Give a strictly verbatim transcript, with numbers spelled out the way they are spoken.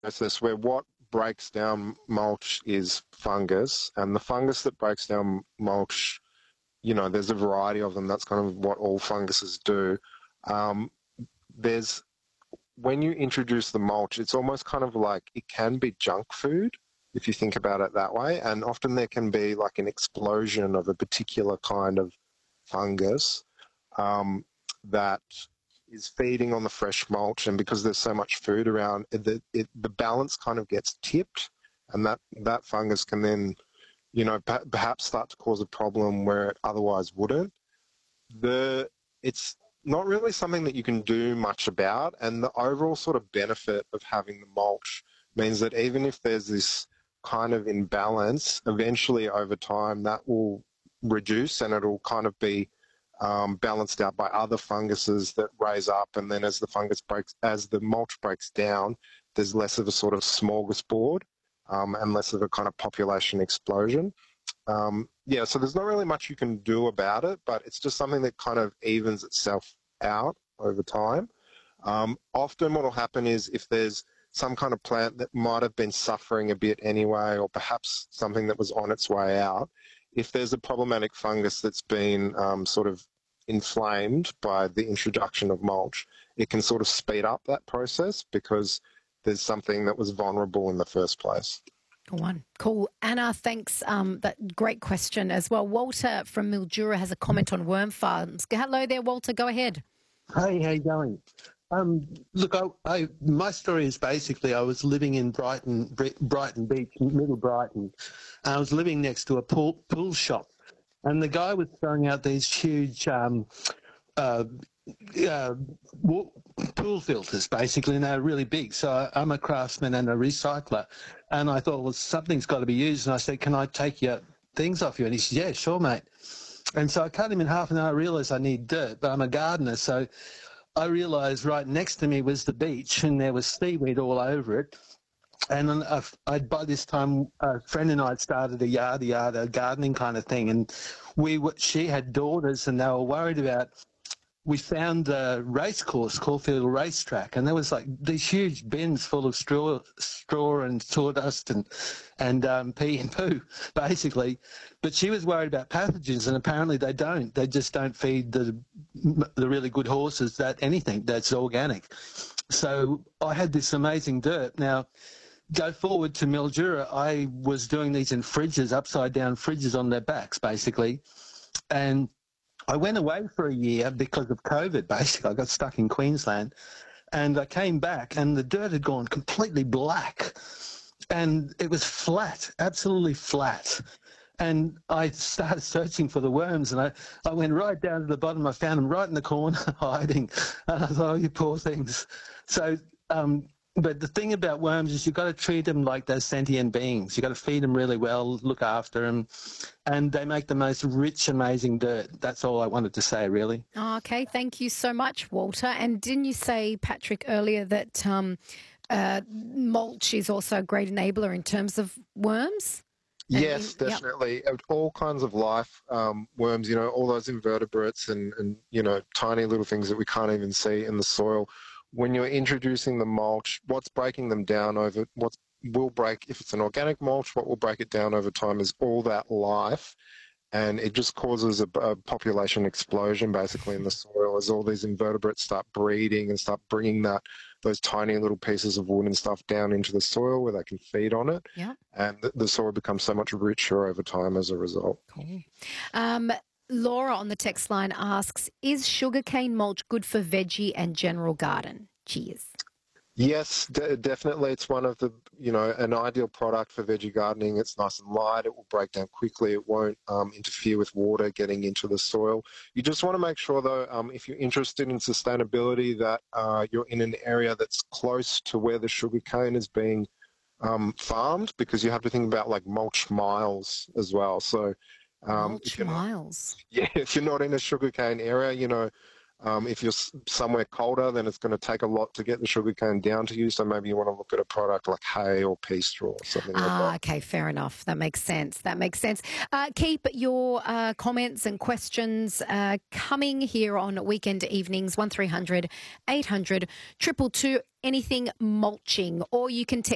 process where what breaks down mulch is fungus, and the fungus that breaks down mulch, you know, there's a variety of them. That's kind of what all funguses do. Um, there's when you introduce the mulch, it's almost kind of like it can be junk food if you think about it that way, and often there can be like an explosion of a particular kind of fungus um, that is feeding on the fresh mulch, and because there's so much food around, it, it, the balance kind of gets tipped, and that, that fungus can then, you know, perhaps start to cause a problem where it otherwise wouldn't. The it's not really something that you can do much about, and the overall sort of benefit of having the mulch means that even if there's this kind of imbalance, eventually over time that will reduce, and it'll kind of be um, balanced out by other funguses that raise up, and then as the fungus breaks, as the mulch breaks down, there's less of a sort of smorgasbord um, and less of a kind of population explosion. Um, yeah, so there's not really much you can do about it, but it's just something that kind of evens itself out over time. Um, often what will happen is if there's some kind of plant that might have been suffering a bit anyway, or perhaps something that was on its way out, if there's a problematic fungus that's been um, sort of inflamed by the introduction of mulch, it can sort of speed up that process because there's something that was vulnerable in the first place. One. Cool. Anna, thanks. Um, that great question as well. Walter from Mildura has a comment on worm farms. Hello there, Walter. Go ahead. Hey, how you going? Um, look, I, I, my story is basically I was living in Brighton, Brighton Beach, Middle Brighton. I was living next to a pool, pool shop, and the guy was throwing out these huge um, uh, uh, pool filters, basically, and they're really big. So I'm a craftsman and a recycler, and I thought, well, something's got to be used. And I said, can I take your things off you? And he said, yeah, sure, mate. And so I cut him in half, and I realised I need dirt, but I'm a gardener, so I realised right next to me was the beach, and there was seaweed all over it. And I've, I'd, by this time, a friend and I had started a yard, yard, a gardening kind of thing, and we were, she had daughters, and they were worried about. We found a race course, Caulfield Racetrack, and there was like these huge bins full of straw, straw and sawdust and and um, pee and poo, basically. But she was worried about pathogens, and apparently they don't. They just don't feed the the really good horses that anything that's organic. So I had this amazing dirt. Now, go forward to Mildura, I was doing these in fridges, upside down fridges on their backs, basically, and I went away for a year because of COVID, basically. I got stuck in Queensland, and I came back, and the dirt had gone completely black, and it was flat, absolutely flat. And I started searching for the worms, and I, I went right down to the bottom. I found them right in the corner, hiding, and I thought, oh, you poor things. So, um, but the thing about worms is you've got to treat them like they're sentient beings. You've got to feed them really well, look after them, and they make the most rich, amazing dirt. That's all I wanted to say, really. Oh, okay, thank you so much, Walter. And didn't you say, Patrick, earlier that um, uh, mulch is also a great enabler in terms of worms? Yes, in, definitely. Yep. All kinds of life, um, worms, you know, all those invertebrates and, and, you know, tiny little things that we can't even see in the soil. When you're introducing the mulch, what's breaking them down over, what will break, if it's an organic mulch, what will break it down over time is all that life, and it just causes a, a population explosion basically in the soil as all these invertebrates start breeding and start bringing that those tiny little pieces of wood and stuff down into the soil where they can feed on it, yeah. and the, the soil becomes so much richer over time as a result. Cool. Um, Laura on the text line asks, is sugarcane mulch good for veggie and general garden? Cheers. Yes, d- definitely. It's one of the, you know, an ideal product for veggie gardening. It's nice and light. It will break down quickly. It won't um, interfere with water getting into the soil. You just want to make sure, though, um, if you're interested in sustainability, that uh, you're in an area that's close to where the sugarcane is being um, farmed, because you have to think about like mulch miles as well. So, um, mulch if you're not, miles. yeah, if you're not in a sugarcane area, you know. Um, if you're somewhere colder, then it's going to take a lot to get the sugarcane down to you. So maybe you want to look at a product like hay or pea straw or something like Ah, that. okay, fair enough. That makes sense. That makes sense. Uh, keep your uh, comments and questions uh, coming here on weekend evenings, one three hundred eight hundred two two two, anything mulching, or you can text